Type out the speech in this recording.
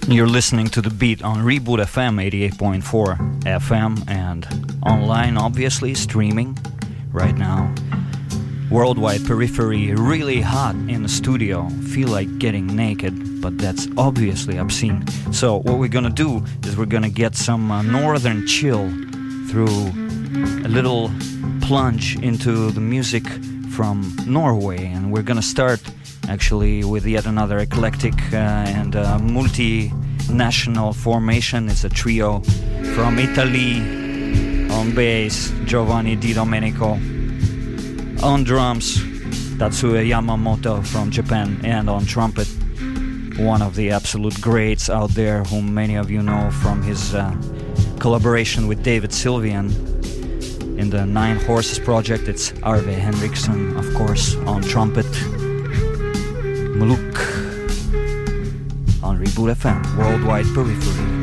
You're listening to The Beat on Reboot FM 88.4 FM and online, obviously, streaming right now. Worldwide Periphery, really hot in the studio. Feel like getting naked, but that's obviously obscene. So what we're gonna do is we're gonna get some northern chill through a little plunge into the music from Norway, and we're gonna start actually with yet another eclectic and multinational formation. It's a trio from Italy. On bass, Giovanni Di Domenico. On drums, Tatsuya Yamamoto from Japan. And on trumpet, one of the absolute greats out there whom many of you know from his collaboration with David Sylvian in the Nine Horses project. It's Arve Henriksson, of course, on trumpet. Muluk on Reboot FM, Worldwide Periphery.